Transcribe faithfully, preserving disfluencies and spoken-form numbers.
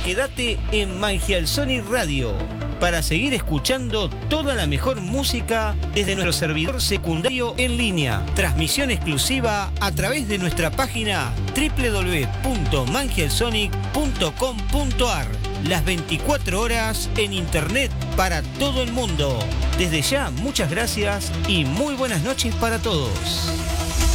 quédate en Mangialsonic Radio para seguir escuchando toda la mejor música desde nuestro servidor secundario en línea. Transmisión exclusiva a través de nuestra página doble u doble u doble u punto mangialsonic punto com punto a r. Las veinticuatro horas en internet para todo el mundo. Desde ya, muchas gracias y muy buenas noches para todos.